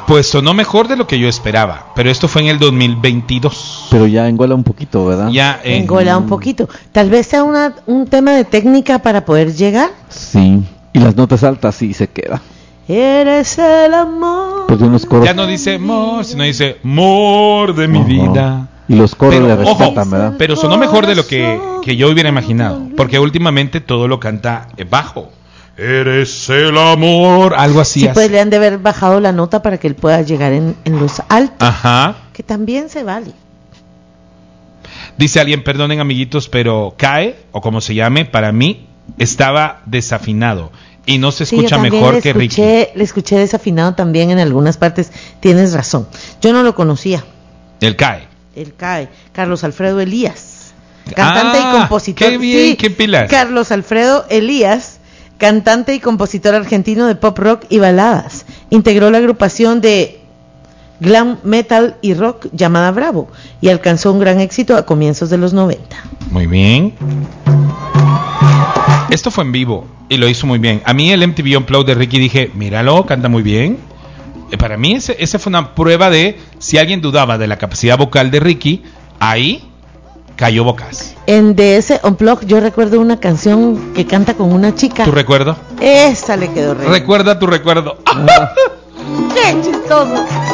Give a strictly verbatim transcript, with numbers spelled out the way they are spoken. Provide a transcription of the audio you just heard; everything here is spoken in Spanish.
Pues sonó mejor de lo que yo esperaba, pero esto fue en el dos mil veintidós. Pero ya engola un poquito, ¿verdad? Ya eh, engola un poquito. Tal vez sea una, un tema de técnica para poder llegar. Sí, y las notas altas sí se queda. Eres el amor. Porque unos coros... ya no dice amor, sino dice amor de mi Ajá. vida. Y los coros Pero, le ojo, respetan, ¿verdad? pero sonó mejor de lo que, que yo hubiera imaginado, porque últimamente todo lo canta eh, bajo. Eres el amor, algo así. Sí, hace. pues le han de haber bajado la nota para que él pueda llegar en, en los altos. Ajá. Que también se vale. Dice alguien, perdonen amiguitos, pero cae, o como se llame, para mí estaba desafinado y no se Sí, escucha yo también mejor le que escuché, le escuché desafinado también en algunas partes. Tienes razón. Yo no lo conocía. Ricky. El cae. Él cae. Carlos Alfredo Elías, cantante Ah, y compositor. qué bien, Sí, qué pilas. Carlos Alfredo Elías, cantante y compositor argentino de pop rock y baladas. Integró la agrupación de glam metal y rock llamada Bravo y alcanzó un gran éxito a comienzos de los noventa. Muy bien. Esto fue en vivo y lo hizo muy bien. A mí el M T V Unplugged de Ricky dije, míralo, canta muy bien. Eh, Para mí ese, ese fue una prueba de si alguien dudaba de la capacidad vocal de Ricky, ahí cayó bocas. En de ese Unplugged yo recuerdo una canción que canta con una chica. ¿Tu recuerdo? Esa le quedó re. Recuerda tu recuerdo. ¡Qué chistoso!